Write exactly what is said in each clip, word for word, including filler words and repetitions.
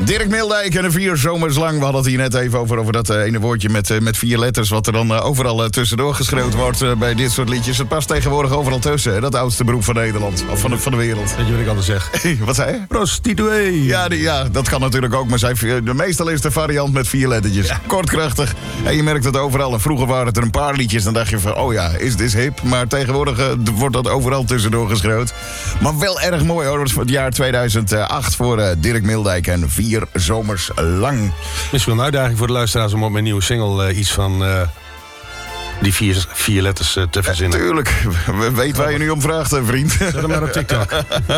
Dirk Mildijk en de vier zomers lang. We hadden het hier net even over, over dat uh, ene woordje met, uh, met vier letters... wat er dan uh, overal uh, tussendoor geschreeuwd wordt uh, bij dit soort liedjes. Het past tegenwoordig overal tussen, hè? Dat oudste beroep van Nederland. Of van de, van de wereld. Weet je wat ik anders zeg? Wat zei je? Prostituee. Ja, die, ja, dat kan natuurlijk ook. Maar zij, de meestal is de variant met vier lettertjes. Ja. Kortkrachtig. En je merkt het overal. En vroeger waren het er een paar liedjes. Dan dacht je van, oh ja, is dit hip? Maar tegenwoordig uh, wordt dat overal tussendoor geschreeuwd. Maar wel erg mooi hoor. Dat is het jaar tweeduizend acht voor uh, Dirk Mildijk en vier zomers lang. Misschien wel een uitdaging voor de luisteraars om op mijn nieuwe single uh, iets van uh, die vier, vier letters uh, te verzinnen. Ja, tuurlijk. We weten waar je nu om vraagt, hè, vriend. Zet hem maar op TikTok.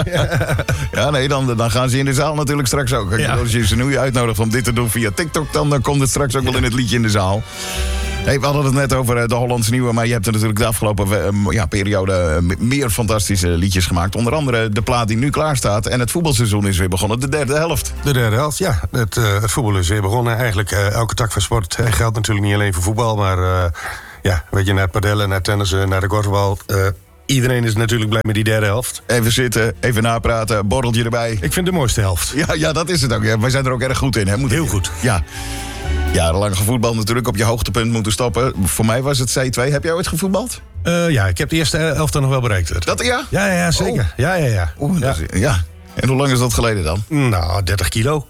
Ja, nee, dan, dan gaan ze in de zaal natuurlijk straks ook. Ja. Als je ze nu uitnodigt om dit te doen via TikTok, dan, dan komt het straks ook wel in het liedje in de zaal. Hey, we hadden het net over uh, de Hollandse Nieuwe, maar je hebt er natuurlijk de afgelopen uh, ja, periode uh, meer fantastische liedjes gemaakt. Onder andere de plaat die nu klaar staat. En het voetbalseizoen is weer begonnen, de derde helft. De derde helft, ja. Het, uh, het voetbal is weer begonnen. Eigenlijk uh, elke tak van sport uh, geldt natuurlijk niet alleen voor voetbal, maar uh, ja, weet je, naar padellen, naar tennissen, naar de korfbal. Uh, Iedereen is natuurlijk blij met die derde helft. Even zitten, even napraten, borreltje erbij. Ik vind het de mooiste helft. Ja, ja, dat is het ook. Ja. Wij zijn er ook erg goed in. Hè? Moet Heel ik... goed. Ja. Jarenlang gevoetbald natuurlijk, op je hoogtepunt moeten stoppen. Voor mij was het C twee. Heb jij ooit gevoetbald? Uh, ja, ik heb de eerste elftal nog wel bereikt. Dat ja? Ja, ja, ja zeker. Oh. Ja, ja, ja. Oeh, ja. Is, ja. En hoe lang is dat geleden dan? Nou, dertig kilo.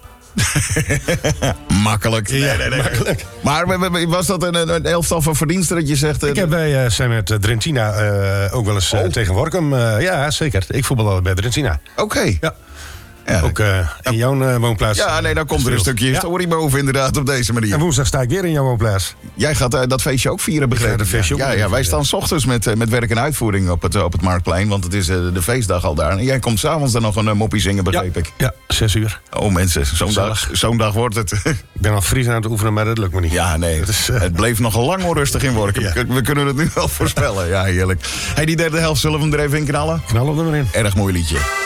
Makkelijk. Nee, ja, nee, nee. Makkelijk. Maar was dat een, een elftal van verdiensten dat je zegt? Ik heb bij uh, zijn met Drentina uh, ook wel eens uh, oh. tegen Workum. Uh, ja, zeker. Ik voetbal altijd bij Drentina. Oké. Okay. Ja. Ja, ook uh, in jouw uh, woonplaats. Ja, nee, dan komt er een stukje historie ja. boven inderdaad op deze manier. En woensdag sta ik weer in jouw woonplaats. Jij gaat uh, dat feestje ook vieren, begrepen? Ja, feestje ook ja, ja, wij staan 's ochtends met, uh, met werk en uitvoering op het, uh, op het Marktplein. Want het is uh, de feestdag al daar. En jij komt 's avonds dan nog een uh, moppie zingen, begreep ja. ik. Ja, zes uur. Oh mensen, zo'n dag, zo'n dag wordt het. Ik ben al Fries aan het oefenen, maar dat lukt me niet. Ja, nee, het, is, uh... het bleef nog lang onrustig in Workum. Ja. We kunnen het nu wel voorspellen. Ja, heerlijk. Hey, die derde helft, zullen we hem er even in knallen? Knallen we erin. Erg mooi liedje.